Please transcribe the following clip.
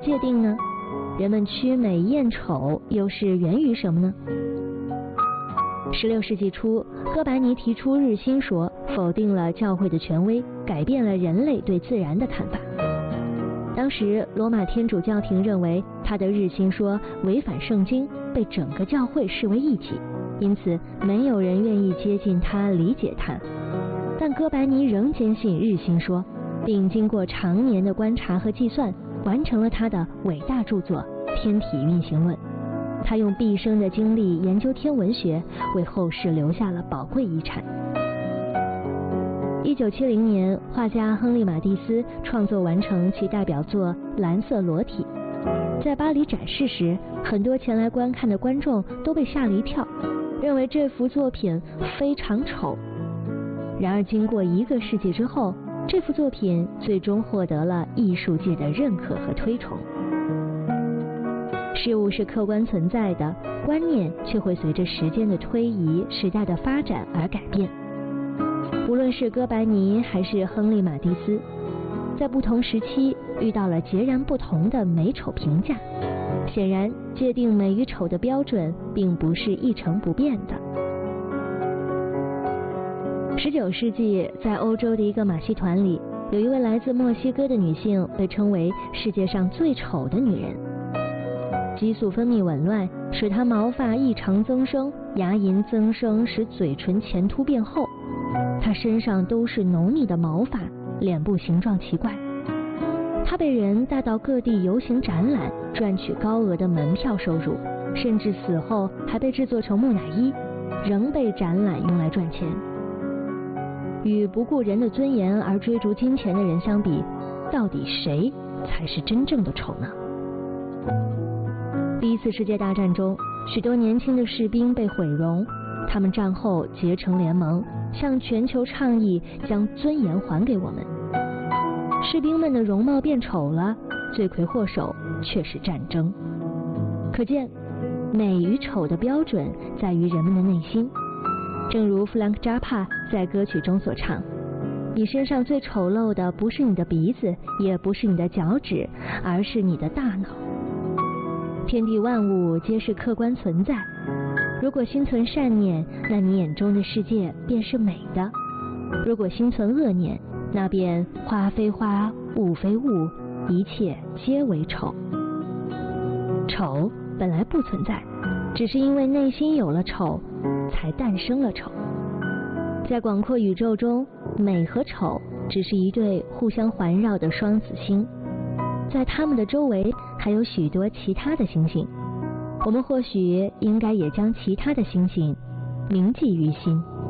界定呢？人们趋美厌丑又是源于什么呢？16世纪初，哥白尼提出日心说，否定了教会的权威，改变了人类对自然的看法。当时罗马天主教廷认为他的日心说违反圣经，被整个教会视为异己，因此没有人愿意接近他，理解他。但哥白尼仍坚信日心说，并经过长年的观察和计算，完成了他的伟大著作《天体运行论》。他用毕生的精力研究天文学，为后世留下了宝贵遗产。1970年，画家亨利·马蒂斯创作完成其代表作《蓝色裸体》。在巴黎展示时，很多前来观看的观众都被吓了一跳，认为这幅作品非常丑。然而经过1个世纪之后，这幅作品最终获得了艺术界的认可和推崇。事物是客观存在的，观念却会随着时间的推移、时代的发展而改变。无论是哥白尼还是亨利·马蒂斯，在不同时期遇到了截然不同的美丑评价。显然，界定美与丑的标准并不是一成不变的。19世纪，在欧洲的一个马戏团里，有一位来自墨西哥的女性被称为世界上最丑的女人。激素分泌紊乱使她毛发异常增生，牙龈增生使嘴唇前凸变厚，她身上都是浓密的毛发，脸部形状奇怪。她被人带到各地游行展览，赚取高额的门票收入，甚至死后还被制作成木乃伊，仍被展览用来赚钱。与不顾人的尊严而追逐金钱的人相比，到底谁才是真正的丑呢？第1次世界大战中，许多年轻的士兵被毁容，他们战后结成联盟，向全球倡议将尊严还给我们。士兵们的容貌变丑了，罪魁祸首却是战争。可见，美与丑的标准在于人们的内心。正如弗兰克·扎帕在歌曲中所唱，你身上最丑陋的不是你的鼻子，也不是你的脚趾，而是你的大脑。天地万物皆是客观存在，如果心存善念，那你眼中的世界便是美的；如果心存恶念，那便花非花，物非物，一切皆为丑。丑本来不存在，只是因为内心有了丑，才诞生了丑。在广阔宇宙中，美和丑只是一对互相环绕的双子星，在它们的周围还有许多其他的星星，我们或许应该也将其他的星星铭记于心。